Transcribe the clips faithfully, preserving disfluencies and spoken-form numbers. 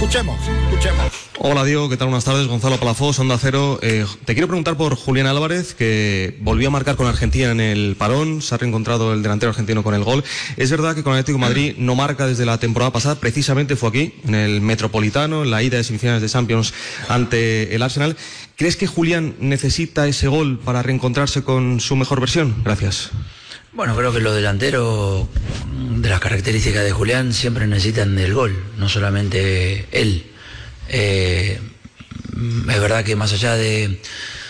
Escuchemos, escuchemos. Hola Diego, ¿qué tal? Buenas tardes, Gonzalo Palafox, Onda Cero. Eh, te quiero preguntar por Julián Álvarez, que volvió a marcar con Argentina en el parón, se ha reencontrado el delantero argentino con el gol. Es verdad que con el Atlético de Madrid no marca desde la temporada pasada, precisamente fue aquí, en el Metropolitano, en la ida de semifinales de Champions ante el Arsenal. ¿Crees que Julián necesita ese gol para reencontrarse con su mejor versión? Gracias. Bueno, creo que los delanteros de las características de Julián siempre necesitan del gol, no solamente él. Eh, es verdad que más allá de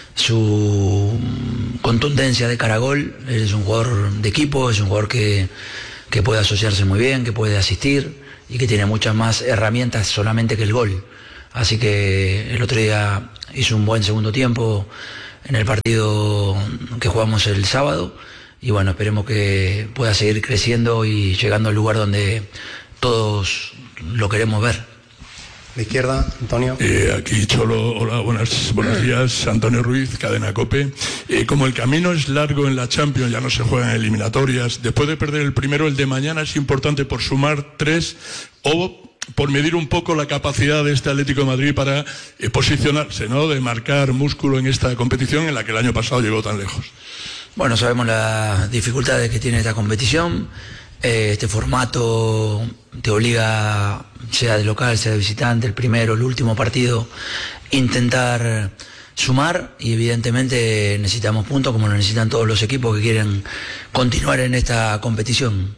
su contundencia de cara a gol, él es un jugador de equipo, es un jugador que, que puede asociarse muy bien, que puede asistir y que tiene muchas más herramientas solamente que el gol. Así que el otro día hizo un buen segundo tiempo en el partido que jugamos el sábado. Y bueno, esperemos que pueda seguir creciendo y llegando al lugar donde todos lo queremos ver. De izquierda, Antonio. Eh, aquí Cholo, hola, buenas, buenos días, Antonio Ruiz, Cadena COPE. Eh, como el camino es largo en la Champions, ya no se juegan eliminatorias, después de perder el primero, el de mañana es importante por sumar tres o por medir un poco la capacidad de este Atlético de Madrid para eh, posicionarse, ¿no? De marcar músculo en esta competición en la que el año pasado llegó tan lejos. Bueno, sabemos las dificultades que tiene esta competición. Eh, este formato te obliga, sea de local, sea de visitante, el primero, el último partido, intentar sumar, y evidentemente necesitamos puntos como lo necesitan todos los equipos que quieren continuar en esta competición.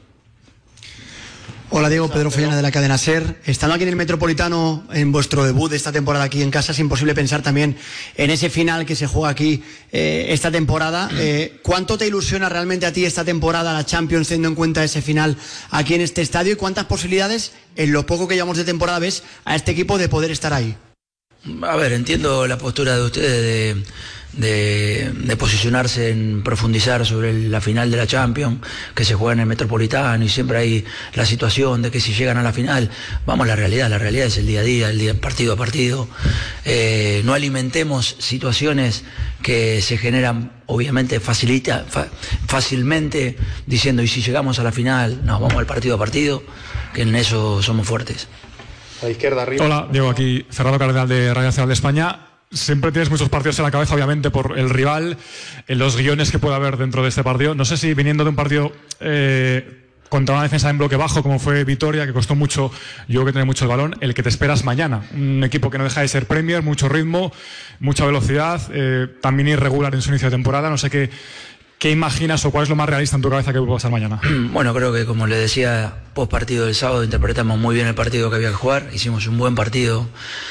Hola Diego, Pedro Follana de la cadena SER. Estando aquí en el Metropolitano, en vuestro debut de esta temporada aquí en casa, es imposible pensar también en ese final que se juega aquí eh, esta temporada. Eh, ¿Cuánto te ilusiona realmente a ti esta temporada, la Champions, teniendo en cuenta ese final aquí en este estadio? ¿Y cuántas posibilidades, en lo poco que llevamos de temporada, ves a este equipo de poder estar ahí? A ver, entiendo la postura de ustedes de, de, de posicionarse en profundizar sobre la final de la Champions, que se juega en el Metropolitano, y siempre hay la situación de que si llegan a la final, vamos a la realidad, la realidad es el día a día, el día partido a partido. Eh, no alimentemos situaciones que se generan, obviamente, facilita, fa, fácilmente, diciendo, y si llegamos a la final, no, vamos al partido a partido, que en eso somos fuertes. A la izquierda, arriba. Hola, Diego, aquí Fernando Cardenal de Radio Nacional de España. Siempre tienes muchos partidos en la cabeza, obviamente, por el rival, en los guiones que puede haber dentro de este partido. No sé si viniendo de un partido eh, contra una defensa en bloque bajo, como fue Vitoria, que costó mucho, yo creo que tiene mucho el balón, el que te esperas mañana. Un equipo que no deja de ser Premier, mucho ritmo, mucha velocidad, eh, también irregular en su inicio de temporada. No sé qué, qué imaginas o cuál es lo más realista en tu cabeza que puede pasar mañana. Bueno, creo que, como le decía, post partido del sábado interpretamos muy bien el partido que había que jugar. Hicimos un buen partido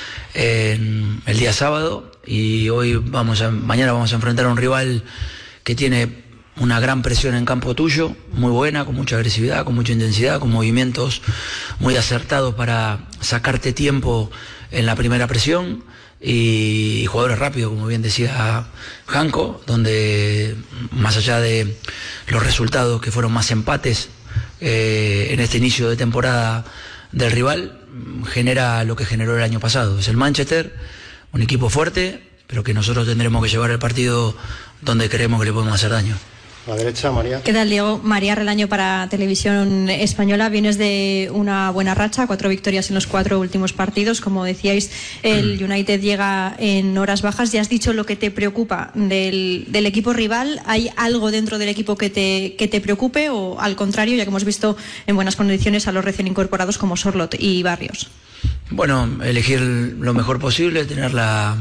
en el día sábado, y hoy vamos a, mañana vamos a enfrentar a un rival que tiene una gran presión en campo tuyo, muy buena, con mucha agresividad, con mucha intensidad, con movimientos muy acertados para sacarte tiempo en la primera presión, y, y jugadores rápidos, como bien decía Janko, donde más allá de los resultados que fueron más empates eh, en este inicio de temporada del rival, genera lo que generó el año pasado. Es el Manchester, un equipo fuerte, pero que nosotros tendremos que llevar el partido donde creemos que le podemos hacer daño. A la derecha, María. ¿Qué tal, Diego? María Relaño para Televisión Española. Vienes de una buena racha, cuatro victorias en los cuatro últimos partidos. Como decíais, el United llega en horas bajas. Ya has dicho lo que te preocupa del, del equipo rival. ¿Hay algo dentro del equipo que te, que te preocupe, o al contrario, ya que hemos visto en buenas condiciones a los recién incorporados como Sorloth y Barrios? Bueno, elegir lo mejor posible, tener la,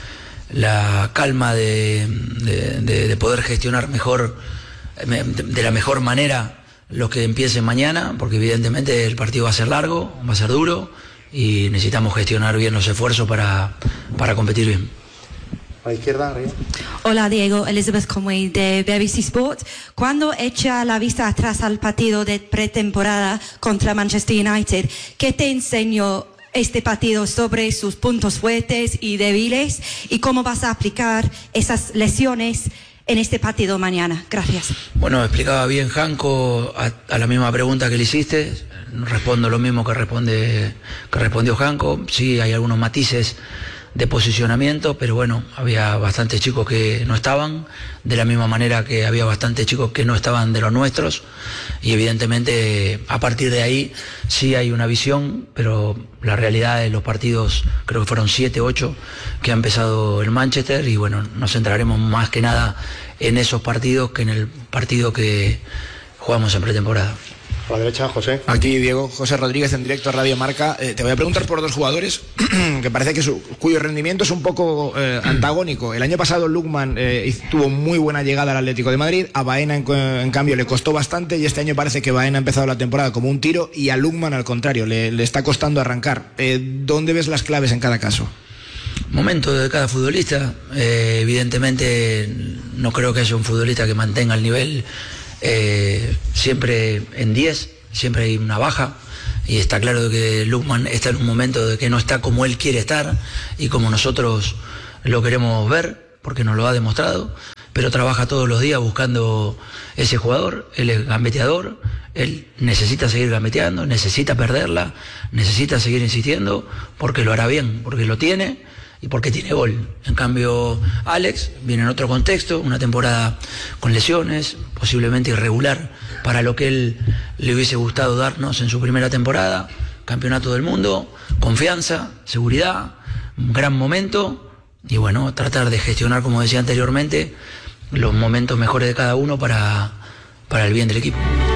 la calma de, de, de, de poder gestionar mejor, de, de la mejor manera lo que empiece mañana, porque evidentemente el partido va a ser largo, va a ser duro, y necesitamos gestionar bien los esfuerzos para, para competir bien. A la izquierda, arriba. Hola Diego, Elizabeth Conway de B B C Sport. Cuando echa la vista atrás al partido de pretemporada contra Manchester United, ¿qué te enseñó este partido sobre sus puntos fuertes y débiles, y cómo vas a aplicar esas lesiones en este partido mañana? Gracias. Bueno, explicaba bien Janko a, a la misma pregunta que le hiciste. Respondo lo mismo que responde que respondió Janko. Sí, hay algunos matices de posicionamiento, pero bueno, había bastantes chicos que no estaban, de la misma manera que había bastantes chicos que no estaban de los nuestros, y evidentemente a partir de ahí sí hay una visión, pero la realidad de los partidos, creo que fueron siete, ocho que ha empezado el Manchester, y bueno, nos centraremos más que nada en esos partidos que en el partido que jugamos en pretemporada. A la derecha, José. Aquí Diego, José Rodríguez en directo a Radio Marca. Eh, te voy a preguntar por dos jugadores que parece que su, cuyo rendimiento es un poco eh, antagónico. El año pasado Lookman eh, tuvo muy buena llegada al Atlético de Madrid, a Baena en, en cambio le costó bastante, y este año parece que Baena ha empezado la temporada como un tiro y a Lookman al contrario, le, le está costando arrancar. Eh, ¿Dónde ves las claves en cada caso? Momento de cada futbolista. Eh, evidentemente no creo que haya un futbolista que mantenga el nivel Eh, siempre en diez, siempre hay una baja, y está claro que Lookman está en un momento de que no está como él quiere estar y como nosotros lo queremos ver, porque nos lo ha demostrado, pero trabaja todos los días buscando ese jugador. Él es gambeteador, él necesita seguir gambeteando, necesita perderla, necesita seguir insistiendo, porque lo hará bien, porque lo tiene y porque tiene gol. En cambio, Alex viene en otro contexto, una temporada con lesiones, posiblemente irregular para lo que él le hubiese gustado darnos en su primera temporada, campeonato del mundo, confianza, seguridad, un gran momento, y bueno, tratar de gestionar, como decía anteriormente, los momentos mejores de cada uno para, para el bien del equipo.